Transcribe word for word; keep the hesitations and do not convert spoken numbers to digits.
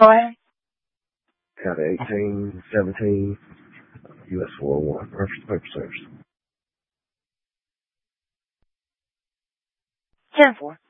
Go ahead. Got an eighteen seventeen U S four oh one. Reference paper service. ten four.